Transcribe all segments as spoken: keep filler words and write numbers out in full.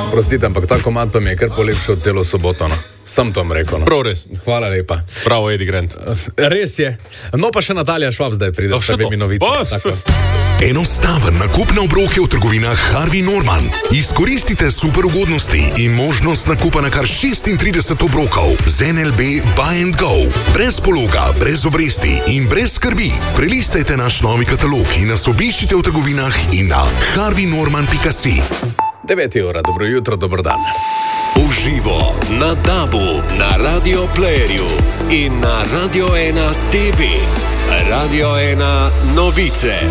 Prostite, ampak ta komad pa mi je kar polepšal celo soboto. No. Sam to vam rekel. No. Prav res. Hvala lepa. Bravo, Eddie Grant. Res je. No pa še Natalija Švab zdaj pride s prvimi novicami. Enostaven nakup na obroke v trgovinah Harvey Norman. Izkoristite super ugodnosti in možnost nakupa na kar šestintrideset obrokov z N L B Buy and Go. Brez pologa, brez obresti in brez skrbi. Prelistajte naš novi katalog in nas obiščite v trgovinah in na harvey norman pika si. devet ura, dobro jutro, dobro dan. Uživo na Dabu, na Radio Playerju in na Radio ena T V. Radio ena novice.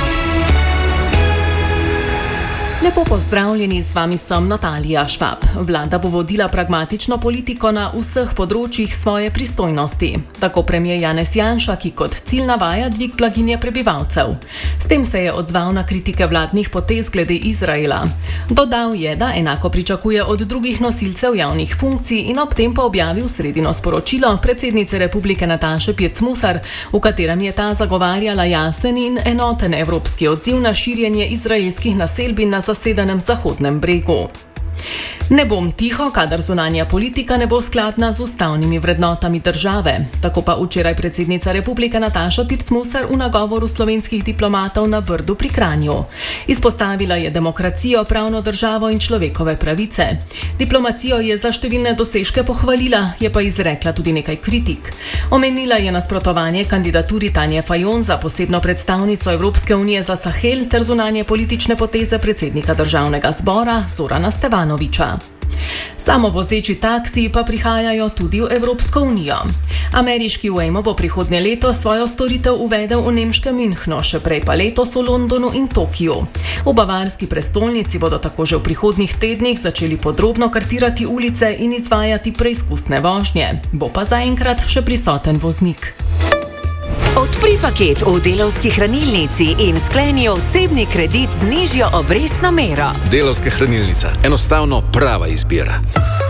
Lepo pozdravljeni, z vami sem Natalija Švab. Vlada bo vodila pragmatično politiko na vseh področjih svoje pristojnosti. Tako premier Janez Janša, ki kot cilj navaja dvig blaginje prebivalcev. S tem se je odzval na kritike vladnih potez glede Izraela. Dodal je, da enako pričakuje od drugih nosilcev javnih funkcij in ob tem pa objavil sredino sporočilo predsednice Republike Nataše Pirc Musar, v katerem je ta zagovarjala jasen in enoten evropski odziv na širjenje izraelskih naselbin na zasedenem Zahodnem bregu. Ne bom tiho, kadar zunanja politika ne bo skladna z ustavnimi vrednotami države. Tako pa včeraj predsednica Republike Nataša Pirc Musar v nagovoru slovenskih diplomatov na Brdu pri Kranju. Izpostavila je demokracijo, pravno državo in človekove pravice. Diplomacijo je za številne dosežke pohvalila, je pa izrekla tudi nekaj kritik. Omenila je nasprotovanje kandidaturi Tanje Fajon za posebno predstavnico Evropske unije za Sahel ter zunanje politične poteze predsednika državnega zbora Zorana Stevanovića. Samovozeči taksiji pa prihajajo tudi v Evropsko unijo. Ameriški Waymo bo prihodnje leto svojo storitev uvedel v nemškem Münchnu, še prej pa letos v Londonu in Tokiju. V bavarski prestolnici bodo tako že v prihodnjih tednih začeli podrobno kartirati ulice in izvajati preizkusne vožnje. Bo pa zaenkrat še prisoten voznik. Odpri paket v Delavski hranilnici in skleni osebni kredit z nižjo obrestno mero. Delavska hranilnica. Enostavno prava izbira.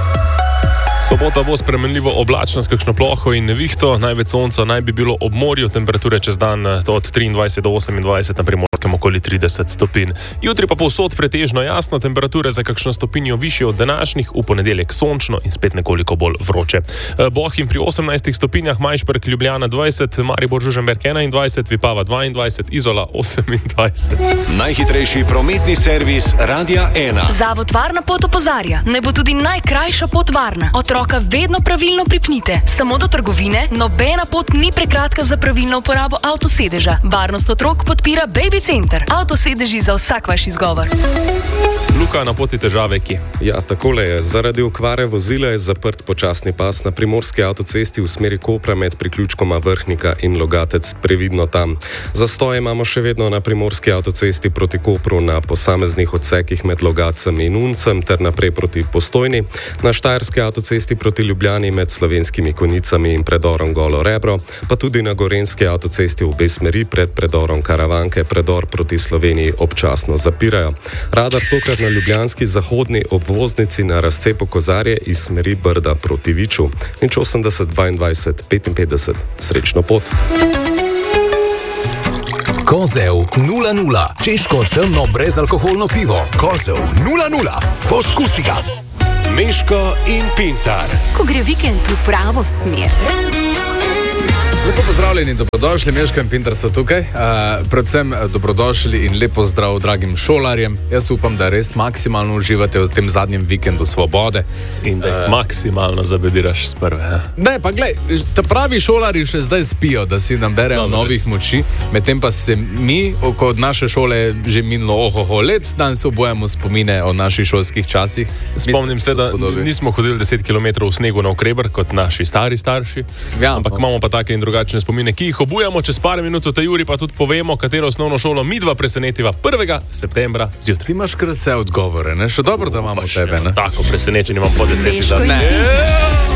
Sobota bo spremenljivo oblačna s kakšno ploho in nevihto, največ sonca naj bi bilo ob morju, temperature čez dan od triindvajset do osemindvajset, na Primorskem okoli trideset stopinj. Jutri pa povsod pretežno jasno, temperature za kakšno stopinjo višje od današnjih, v ponedeljek sončno in spet nekoliko bolj vroče. Bohinj pri osemnajstih stopinjah, Majšperk, Ljubljana dvajset, Maribor, Žužemberk enaindvajset, Vipava dvaindvajset, Izola osemindvajset. Najhitrejši prometni servis Radia ena. Zavod Varna pot opozarja, naj bo tudi najkrajša pot varna. Otroka vedno pravilno pripnite. Samo do trgovine, nobena pot ni prekratka za pravilno uporabo avtosedeža. Varnost otrok podpira Baby Center. Avtosedeži za vsak vaš izgovor. Luka, na poti težave ki? Ja, takole je. Zaradi okvare vozila je zaprt počasni pas na primorski avtocesti v smeri Kopra med priključkoma Vrhnika in Logatec. Previdno tam. Zastoj imamo še vedno na primorski avtocesti proti Kopru na posameznih odsekih med Logacem in Uncem ter naprej proti Postojni. Na štajerski avtocesti proti Ljubljani med Slovenskimi Konjicami in predorom Golo Rebro, pa tudi na gorenski avtocesti v obe smeri pred predorom Karavanke predor proti Sloveniji občasno zapirajo. Radar tokrat na ljubljanski zahodni obvoznici na razcepu Kozarje iz smeri Brda proti Viču. Nič osemdeset dvaindvajset petinpetdeset. Srečno pot. Kozel nula nula. Češko temno brezalkoholno pivo. Kozel nula nula. Poskusi ga. Meško in Pintar. Ko gre vikend v pravo smer. Lepo pozdravljeni, dobrodošli, Meško in Pintar so tukaj. Uh, predvsem dobrodošli in lepo zdrav dragim šolarjem. Jaz upam, da res maksimalno uživate v tem zadnjem vikendu svobode. In da uh, maksimalno zabediraš s prve. Ja. Ne, pa glej, ta pravi šolari še zdaj spijo, da si nam berejo no, novih moči, medtem pa se mi, oko naše šole že minilo ohoho let, danes obojamo spomine o naših šolskih časih. Spomnim se, da spodobi. nismo hodili deset kilometrov v snegu na Okreber, kot naši stari starši, ja, ampak no. imamo pa take in drugačne spomine, ki jih obujamo. Čez par minut v tej uri pa tudi povemo, katero osnovno šolo midva presenetiva prvega septembra zjutraj. Ti imaš kar vse odgovore, ne? Še dobro, da imamo tebe, ne? Tako presenečenje imam po desetih. Ne.